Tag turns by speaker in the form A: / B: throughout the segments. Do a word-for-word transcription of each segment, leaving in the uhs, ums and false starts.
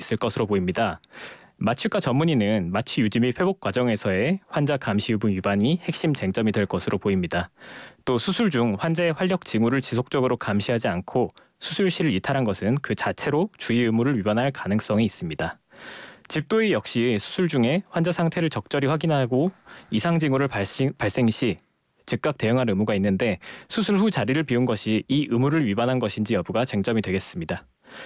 A: 있을 것으로 보입니다. 마취과 전문의는 마취 유지 및 회복 과정에서의 환자 감시 의무 위반이 핵심 쟁점이 될 것으로 보입니다. 또 수술 중 환자의 활력 징후를 지속적으로 감시하지 않고 수술실을 이탈한 것은 그 자체로 주의 의무를 위반할 가능성이 있습니다. 집도의 역시 수술 중에 환자 상태를 적절히 확인하고 이상 징후를 발생, 발생 시 즉각 대응할 의무가 있는데 수술 후 자리를 비운 것이 이 의무를 위반한 것인지 여부가 쟁점이 되겠습니다.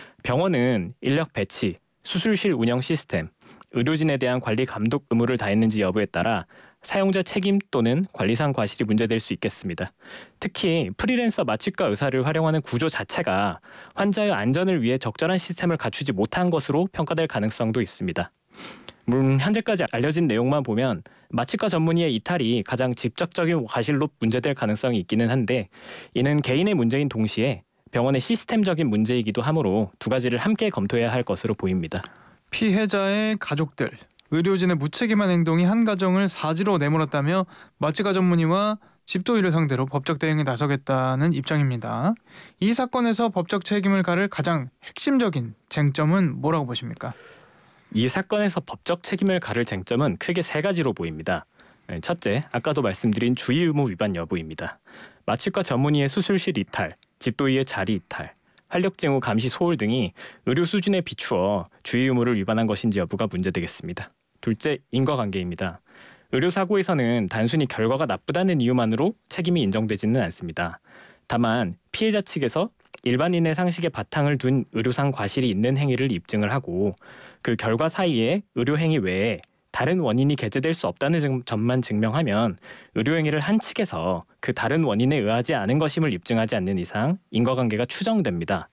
A: 병원은 인력 배치, 수술실 운영 시스템, 의료진에 대한 관리 감독 의무를 다했는지 여부에 따라 사용자 책임 또는 관리상 과실이 문제될 수 있겠습니다. 특히 프리랜서 마취과 의사를 활용하는 구조 자체가 환자의 안전을 위해 적절한 시스템을 갖추지 못한 것으로 평가될 가능성도 있습니다. 물론 현재까지 알려진 내용만 보면 마취과 전문의의 이탈이 가장 직접적인 과실로 문제될 가능성이 있기는 한데 이는 개인의 문제인 동시에 병원의 시스템적인 문제이기도 하므로 두 가지를 함께 검토해야 할 것으로 보입니다.
B: 피해자의 가족들, 의료진의 무책임한 행동이 한 가정을 사지로 내몰았다며 마취과 전문의와 집도의를 상대로 법적 대응에 나서겠다는 입장입니다. 이 사건에서 법적 책임을 가를 가장 핵심적인 쟁점은 뭐라고 보십니까?
A: 이 사건에서 법적 책임을 가를 쟁점은 크게 세 가지로 보입니다. 첫째, 아까도 말씀드린 주의 의무 위반 여부입니다. 마취과 전문의의 수술실 이탈, 집도의의 자리 이탈, 활력 징후 감시 소홀 등이 의료 수준에 비추어 주의 의무를 위반한 것인지 여부가 문제되겠습니다. 둘째, 인과관계입니다. 의료사고에서는 단순히 결과가 나쁘다는 이유만으로 책임이 인정되지는 않습니다. 다만 피해자 측에서 일반인의 상식에 바탕을 둔 의료상 과실이 있는 행위를 입증을 하고 그 결과 사이에 의료행위 외에 다른 원인이 개재될 수 없다는 점만 증명하면 의료행위를 한 측에서 그 다른 원인에 의하지 않은 것임을 입증하지 않는 이상 인과관계가 추정됩니다.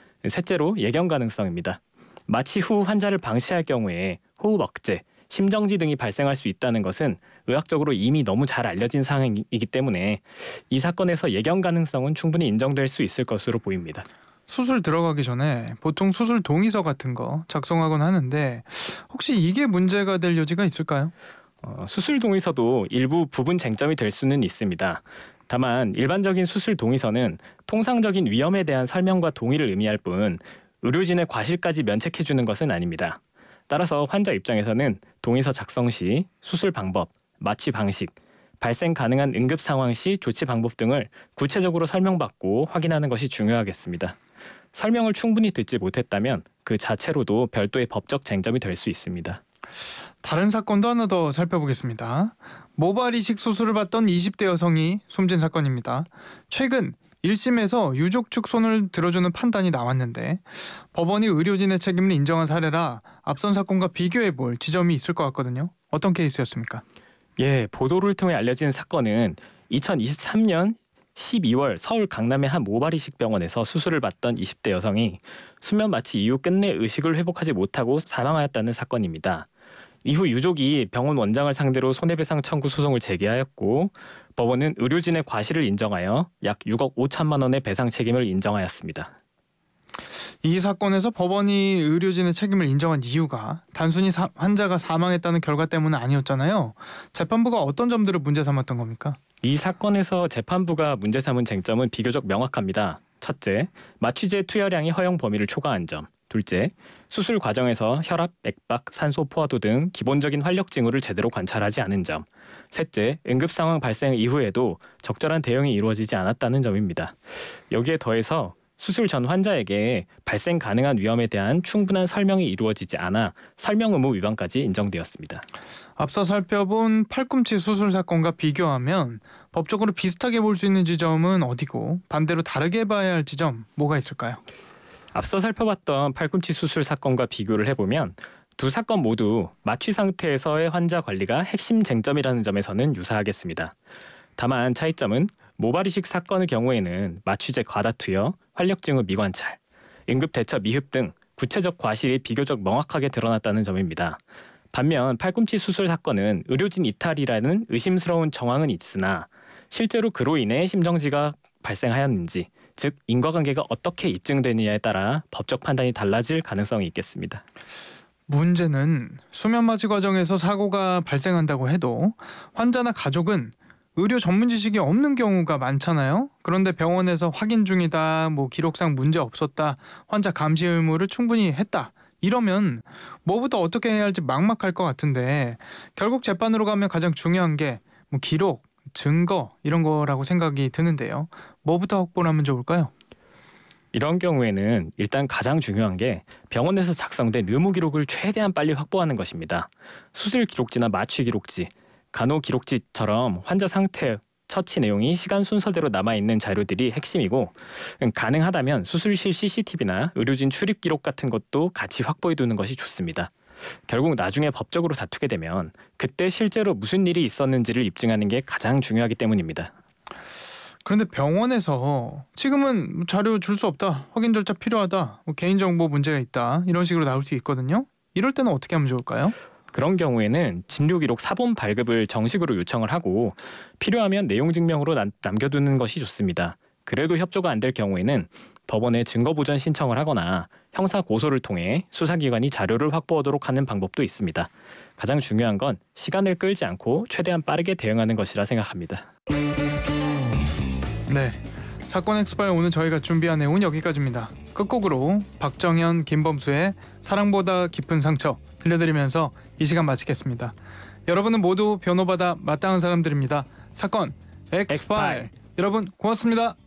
A: 셋째로 예견 가능성입니다. 마취 후 환자를 방치할 경우에 호흡 억제, 심정지 등이 발생할 수 있다는 것은 의학적으로 이미 너무 잘 알려진 사항이기 때문에 이 사건에서 예견 가능성은 충분히 인정될 수 있을 것으로 보입니다.
B: 수술 들어가기 전에 보통 수술 동의서 같은 거 작성하곤 하는데 혹시 이게 문제가 될 여지가 있을까요?
A: 어, 수술 동의서도 일부 부분 쟁점이 될 수는 있습니다. 다만 일반적인 수술 동의서는 통상적인 위험에 대한 설명과 동의를 의미할 뿐 의료진의 과실까지 면책해주는 것은 아닙니다. 따라서 환자 입장에서는 동의서 작성 시 수술 방법, 마취 방식, 발생 가능한 응급 상황 시 조치 방법 등을 구체적으로 설명받고 확인하는 것이 중요하겠습니다. 설명을 충분히 듣지 못했다면 그 자체로도 별도의 법적 쟁점이 될 수 있습니다.
B: 다른 사건도 하나 더 살펴보겠습니다. 모발 이식 수술을 받던 이십 대 여성이 숨진 사건입니다. 최근 일 심에서 유족 측 손을 들어주는 판단이 나왔는데 법원이 의료진의 책임을 인정한 사례라 앞선 사건과 비교해볼 지점이 있을 것 같거든요. 어떤 케이스였습니까?
A: 예, 보도를 통해 알려진 사건은 이천이십삼 년 십이월 서울 강남의 한 모발 이식 병원에서 수술을 받던 이십 대 여성이 수면 마취 이후 끝내 의식을 회복하지 못하고 사망하였다는 사건입니다. 이후 유족이 병원 원장을 상대로 손해배상 청구 소송을 제기하였고 법원은 의료진의 과실을 인정하여 약 육억 오천만 원의 배상 책임을 인정하였습니다.
B: 이 사건에서 법원이 의료진의 책임을 인정한 이유가 단순히 사, 환자가 사망했다는 결과 때문은 아니었잖아요. 재판부가 어떤 점들을 문제 삼았던 겁니까?
A: 이 사건에서 재판부가 문제 삼은 쟁점은 비교적 명확합니다. 첫째, 마취제 투여량이 허용 범위를 초과한 점. 둘째, 수술 과정에서 혈압, 맥박, 산소 포화도 등 기본적인 활력 징후를 제대로 관찰하지 않은 점. 셋째, 응급 상황 발생 이후에도 적절한 대응이 이루어지지 않았다는 점입니다. 여기에 더해서 수술 전 환자에게 발생 가능한 위험에 대한 충분한 설명이 이루어지지 않아 설명 의무 위반까지 인정되었습니다.
B: 앞서 살펴본 팔꿈치 수술 사건과 비교하면 법적으로 비슷하게 볼 수 있는 지점은 어디고 반대로 다르게 봐야 할 지점 뭐가 있을까요?
A: 앞서 살펴봤던 팔꿈치 수술 사건과 비교를 해보면 두 사건 모두 마취 상태에서의 환자 관리가 핵심 쟁점이라는 점에서는 유사하겠습니다. 다만 차이점은 모발 이식 사건의 경우에는 마취제 과다 투여, 활력 징후 미관찰, 응급 대처 미흡 등 구체적 과실이 비교적 명확하게 드러났다는 점입니다. 반면 팔꿈치 수술 사건은 의료진 이탈이라는 의심스러운 정황은 있으나 실제로 그로 인해 심정지가 발생하였는지, 즉 인과관계가 어떻게 입증되느냐에 따라 법적 판단이 달라질 가능성이 있겠습니다.
B: 문제는 수면 마취 과정에서 사고가 발생한다고 해도 환자나 가족은 의료 전문 지식이 없는 경우가 많잖아요. 그런데 병원에서 확인 중이다, 뭐 기록상 문제 없었다, 환자 감시 의무를 충분히 했다, 이러면 뭐부터 어떻게 해야 할지 막막할 것 같은데 결국 재판으로 가면 가장 중요한 게 뭐 기록, 증거 이런 거라고 생각이 드는데요. 뭐부터 확보를 하면 좋을까요?
A: 이런 경우에는 일단 가장 중요한 게 병원에서 작성된 의무 기록을 최대한 빨리 확보하는 것입니다. 수술 기록지나 마취 기록지, 간호 기록지처럼 환자 상태, 처치 내용이 시간 순서대로 남아있는 자료들이 핵심이고, 가능하다면 수술실 씨씨티비나 의료진 출입 기록 같은 것도 같이 확보해두는 것이 좋습니다. 결국 나중에 법적으로 다투게 되면 그때 실제로 무슨 일이 있었는지를 입증하는 게 가장 중요하기 때문입니다.
B: 그런데 병원에서 지금은 자료 줄 수 없다, 확인 절차 필요하다, 뭐 개인정보 문제가 있다 이런 식으로 나올 수 있거든요. 이럴 때는 어떻게 하면 좋을까요?
A: 그런 경우에는 진료기록 사본 발급을 정식으로 요청을 하고 필요하면 내용 증명으로 남, 남겨두는 것이 좋습니다. 그래도 협조가 안 될 경우에는 법원에 증거보전 신청을 하거나 형사 고소를 통해 수사기관이 자료를 확보하도록 하는 방법도 있습니다. 가장 중요한 건 시간을 끌지 않고 최대한 빠르게 대응하는 것이라 생각합니다.
B: 네, 사건 엑스파일 오늘 저희가 준비한 내용은 여기까지입니다. 끝곡으로 박정현, 김범수의 사랑보다 깊은 상처 들려드리면서 이 시간 마치겠습니다. 여러분은 모두 변호받아 마땅한 사람들입니다. 사건 엑스파일,
A: 엑스파일.
B: 여러분 고맙습니다.